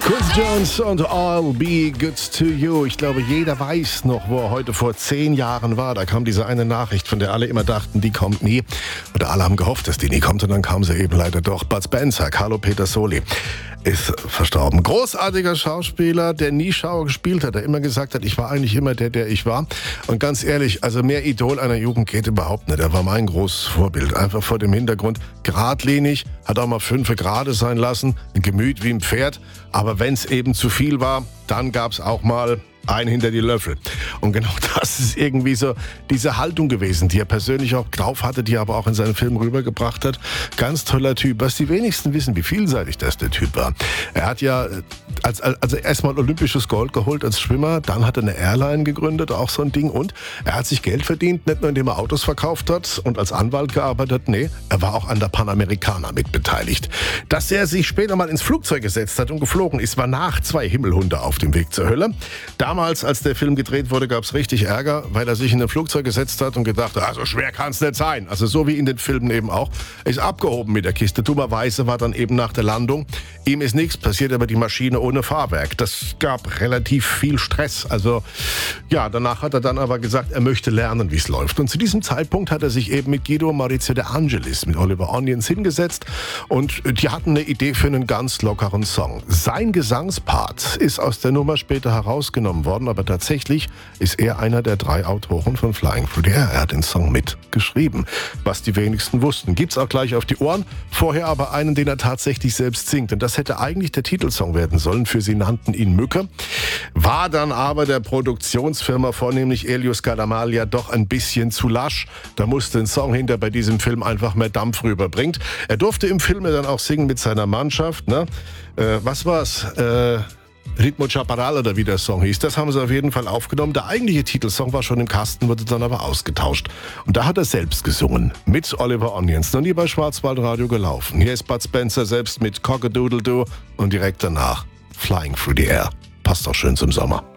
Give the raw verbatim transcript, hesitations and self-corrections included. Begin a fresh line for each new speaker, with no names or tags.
Quincy Jones und I'll Be Good to You. Ich glaube, jeder weiß noch, wo er heute vor zehn Jahren war. Da kam diese eine Nachricht, von der alle immer dachten, die kommt nie. Oder alle haben gehofft, dass die nie kommt. Und dann kam sie eben leider doch. Bud Spencer, Carlo Pedersoli, ist verstorben. Großartiger Schauspieler, der nie Schauer gespielt hat, der immer gesagt hat, ich war eigentlich immer der, der ich war. Und ganz ehrlich, also mehr Idol einer Jugend geht überhaupt nicht. Er war mein großes Vorbild. Einfach vor dem Hintergrund geradlinig, hat auch mal fünfe gerade sein lassen, ein Gemüt wie ein Pferd. Aber wenn es eben zu viel war, dann gab es auch mal ein hinter die Löffel. Und genau das ist irgendwie so diese Haltung gewesen, die er persönlich auch drauf hatte, die er aber auch in seinen Film rübergebracht hat. Ganz toller Typ. Was die wenigsten wissen, wie vielseitig das der Typ war. Er hat ja als, also erstmal olympisches Gold geholt als Schwimmer, dann hat er eine Airline gegründet, auch so ein Ding. Und er hat sich Geld verdient, nicht nur indem er Autos verkauft hat und als Anwalt gearbeitet hat, nee, er war auch an der Panamericana mit beteiligt. Dass er sich später mal ins Flugzeug gesetzt hat und geflogen ist, war nach zwei Himmelhunde auf dem Weg zur Hölle. Damals, als der Film gedreht wurde, gab es richtig Ärger, weil er sich in ein Flugzeug gesetzt hat und gedacht hat, also schwer kann es nicht sein. Also so wie in den Filmen eben auch. Er ist abgehoben mit der Kiste. Dummerweise war dann eben nach der Landung, ihm ist nichts passiert, aber die Maschine ohne Fahrwerk. Das gab relativ viel Stress. Also ja, danach hat er dann aber gesagt, er möchte lernen, wie es läuft. Und zu diesem Zeitpunkt hat er sich eben mit Guido Maurizio De Angelis, mit Oliver Onions hingesetzt und die hatten eine Idee für einen ganz lockeren Song. Sein Gesangspart ist aus der Nummer später herausgenommen worden, aber tatsächlich ist er einer der drei Autoren von Flying Through the Air. Er hat den Song mitgeschrieben, was die wenigsten wussten. Gibt's auch gleich auf die Ohren, vorher aber einen, den er tatsächlich selbst singt. Und das hätte eigentlich der Titelsong werden sollen, für sie nannten ihn Mücke. War dann aber der Produktionsfirma, vornehmlich Elius Galamalia, doch ein bisschen zu lasch. Da musste ein Songhinter bei diesem Film einfach mehr Dampf rüberbringt. Er durfte im Film dann auch singen mit seiner Mannschaft. Ne? Äh, was war's? Äh, Ritmo Chaparral oder wie der Song hieß, das haben sie auf jeden Fall aufgenommen. Der eigentliche Titelsong war schon im Kasten, wurde dann aber ausgetauscht. Und da hat er selbst gesungen, mit Oliver Onions, noch nie bei Schwarzwaldradio gelaufen. Hier ist Bud Spencer selbst mit Cock-a-Doodle-Doo und direkt danach Flying Through the Air. Passt auch schön zum Sommer.